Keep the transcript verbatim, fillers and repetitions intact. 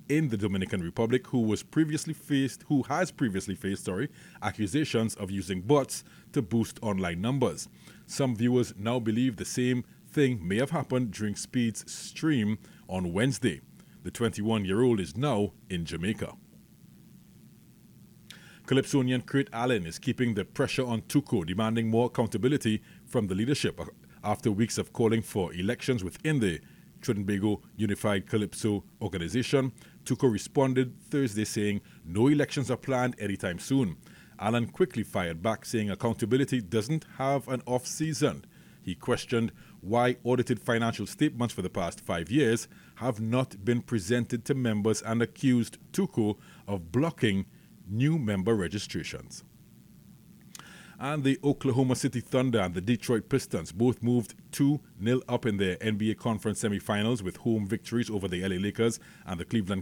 in the Dominican Republic who was previously faced who has previously faced sorry accusations of using bots to boost online numbers. Some viewers now believe the same thing may have happened during Speed's stream on Wednesday. The twenty-one-year-old is now in Jamaica. Calypsonian Kurt Allen is keeping the pressure on Tuco, demanding more accountability from the leadership after weeks of calling for elections within the Trinbago Unified Calypso organization. Tuco responded Thursday saying no elections are planned anytime soon. Allen quickly fired back, saying accountability doesn't have an off-season. He questioned why audited financial statements for the past five years have not been presented to members and accused Tuco of blocking new member registrations. And the Oklahoma City Thunder and the Detroit Pistons both moved two nil up in their N B A Conference semifinals with home victories over the L A Lakers and the Cleveland